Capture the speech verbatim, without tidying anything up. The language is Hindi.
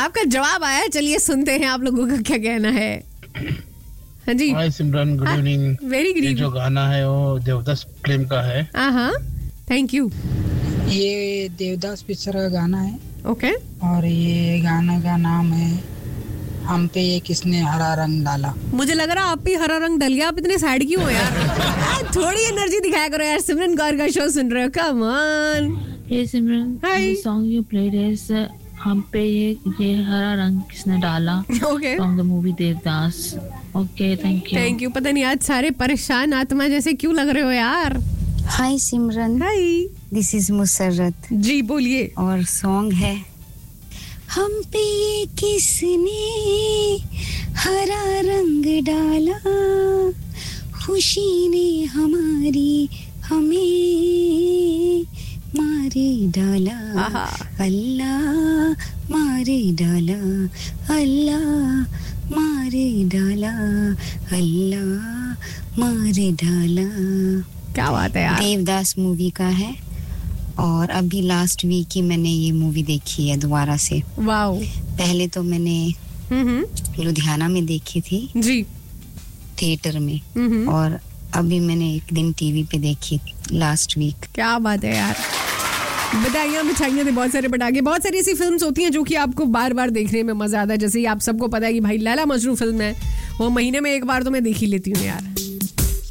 आपका जवाब आया, चलिए सुनते हैं आप लोगों का क्या कहना है। हाँ जी। हाय सिमरन, गुड इवनिंग। वेरी गुड ये जो गाना है वो देवदास फिल्म का है। हाँ, थैंक यू। ये देवदास पिक्चर का गाना है। ओके। और ये गाना का नाम है हम पे ये किसने हरा रंग डाला। मुझे लग रहा आप भी हरा रंग डल गया, आप इतने सैड क्यों हो यार? थोड़ी एनर्जी दिखाया करो यार। सिमरन कौर का शो सुन रहे हो, come on. Hey Simran, the song you played is uh, हम पे ये ये हरा रंग किसने डाला। Okay. From the movie Devdas. Okay, thank you. Thank you. पता नहीं आज सारे परेशान आत्मा जैसे क्यों लग रहे हो यार। हाय सिमरन। हाय। This is Musarrat. जी बोलिए। और सॉन्ग है हम पे ये किसने हरा रंग डाला, खुशी ने हमारी हमें मारे डाला, अल्लाह मारे डाला, अल्लाह मारे डाला, अल्लाह मारे डाला। क्या बात है यार। देवदास मूवी का है और अभी लास्ट वीक ही मैंने ये मूवी देखी है दोबारा से। वाओ। पहले तो मैंने लुधियाना में देखी थी जी, थिएटर में, और अभी मैंने एक दिन टीवी पे देखी लास्ट वीक। क्या बात है यार। बधाइयाँ मिठाइयाँ थे, बहुत सारे पटाखे। बहुत सारी ऐसी फिल्म्स होती हैं जो कि आपको बार बार देखने में मजा आता है। जैसे ही आप सबको पता है कि भाई लैला मजनू फिल्म है, वो महीने में एक बार तो मैं देख ही लेती हूँ यार।